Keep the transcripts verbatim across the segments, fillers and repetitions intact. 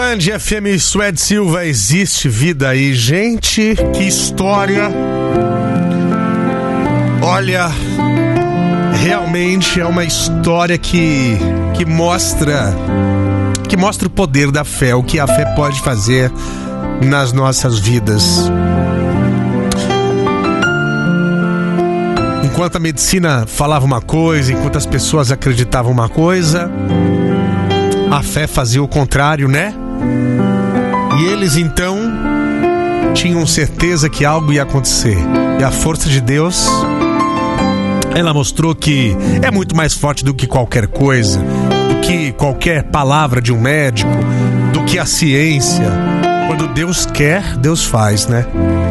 Band F M, Suede Silva, existe vida aí. Gente, que história. Olha, realmente é uma história que, que mostra que mostra o poder da fé, o que a fé pode fazer nas nossas vidas. Enquanto a medicina falava uma coisa, enquanto as pessoas acreditavam uma coisa, a fé fazia o contrário, né? E eles então tinham certeza que algo ia acontecer. E a força de Deus, ela mostrou que é muito mais forte do que qualquer coisa, do que qualquer palavra de um médico, do que a ciência. Quando Deus quer, Deus faz, né?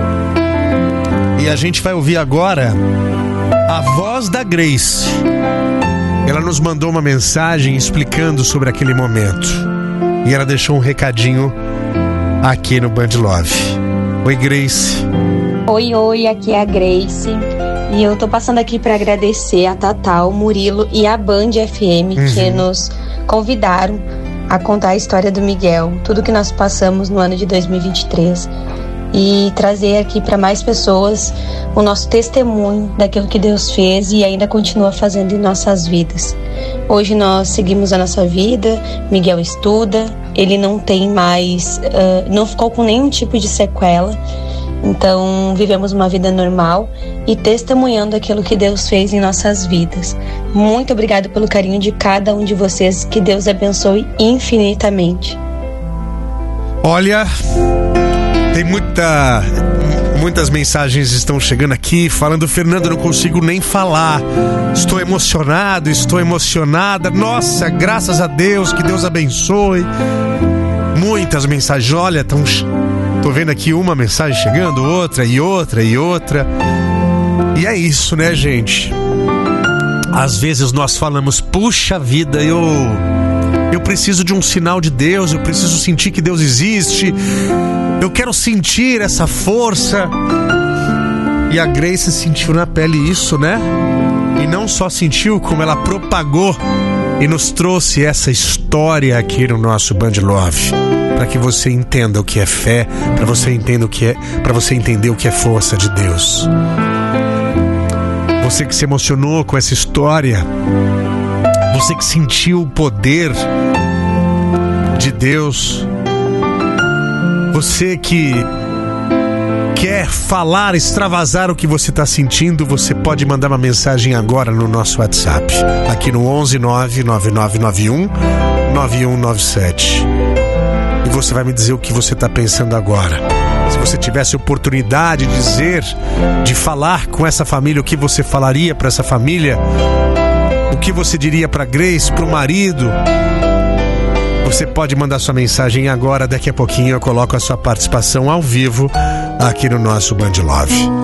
E a gente vai ouvir agora a voz da Grace. Ela nos mandou uma mensagem explicando sobre aquele momento. E ela deixou um recadinho aqui no Band Love. Oi, Grace. Oi, oi, aqui é a Grace. E eu tô passando aqui para agradecer a Tatá, o Murilo e a Band F M uhum. que nos convidaram a contar a história do Miguel, tudo que nós passamos no ano de dois mil e vinte e três. E trazer aqui para mais pessoas o nosso testemunho daquilo que Deus fez e ainda continua fazendo em nossas vidas. Hoje nós seguimos a nossa vida, Miguel estuda, ele não tem mais, uh, não ficou com nenhum tipo de sequela, então vivemos uma vida normal e testemunhando aquilo que Deus fez em nossas vidas. Muito obrigado pelo carinho de cada um de vocês, que Deus abençoe infinitamente. Olha, tem muita, muitas mensagens estão chegando aqui falando: Fernando, não consigo nem falar, estou emocionado, estou emocionada. Nossa, graças a Deus, que Deus abençoe. Muitas mensagens, olha, tão, tô vendo aqui uma mensagem chegando, outra e outra e outra. E é isso, né, gente? Às vezes nós falamos: puxa vida, eu... eu preciso de um sinal de Deus, eu preciso sentir que Deus existe, eu quero sentir essa força. E a Grace sentiu na pele isso, né? E não só sentiu, como ela propagou e nos trouxe essa história aqui no nosso Band Love, para que você entenda o que é fé, para você entenda o que é, para você entender o que é força de Deus. Você que se emocionou com essa história, você que sentiu o poder de Deus, você que quer falar, extravasar o que você está sentindo, você pode mandar uma mensagem agora no nosso WhatsApp, aqui no onze nove nove nove nove um nove um nove sete. E você vai me dizer o que você está pensando agora. Se você tivesse oportunidade de dizer, de falar com essa família, o que você falaria para essa família? O que você diria para Grace, para o marido? Você pode mandar sua mensagem agora. Daqui a pouquinho eu coloco a sua participação ao vivo aqui no nosso Band Love.